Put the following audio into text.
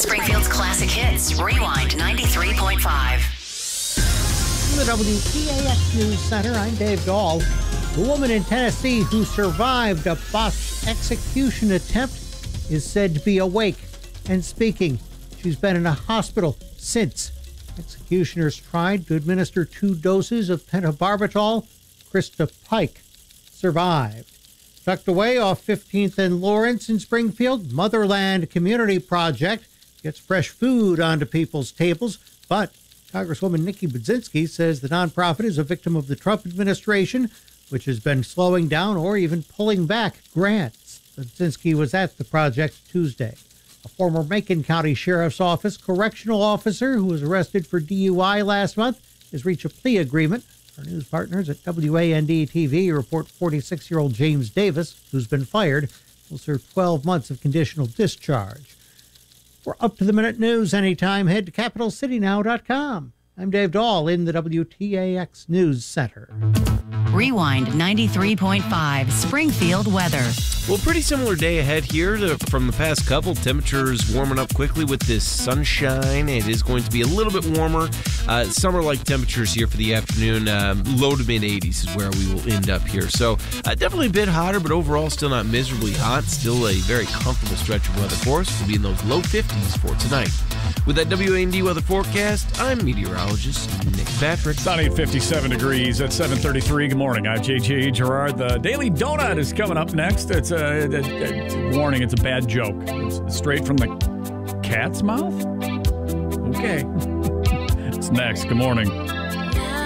Springfield's classic hits. Rewind 93.5. From the WTAX News Center, I'm Dave Dahl. The woman in Tennessee who survived a botched execution attempt is said to be awake and speaking. She's been in a hospital since. Executioners tried to administer 2 doses of pentobarbital. Krista Pike survived. Tucked away off 15th and Lawrence in Springfield, Motherland Community Project gets fresh food onto people's tables, but Congresswoman Nikki Budzinski says the nonprofit is a victim of the Trump administration, which has been slowing down or even pulling back grants. Budzinski was at the project Tuesday. A former Macon County Sheriff's Office correctional officer who was arrested for DUI last month has reached a plea agreement. Our news partners at WAND-TV report 46-year-old James Davis, who's been fired, will serve 12 months of conditional discharge. For up-to-the-minute news anytime, head to CapitalCityNow.com. I'm Dave Dahl in the WTAX News Center. Rewind 93.5 Springfield weather. Well, pretty similar day ahead here from the past couple. Temperatures warming up quickly with this sunshine. It is going to be a little bit warmer. Summer-like temperatures here for the afternoon. Low to mid-80s is where we will end up here. So definitely a bit hotter, but overall still not miserably hot. Still a very comfortable stretch of weather for us. We'll be in those low 50s for tonight. With that WAND weather forecast, I'm meteorologist Nick Patrick. Sunny at 57 degrees at 7:33. Good morning. I'm J.J. Gerard. The Daily Donut is coming up next. It's a warning. It's a bad joke. It's straight from the cat's mouth? Okay. It's next. Good morning.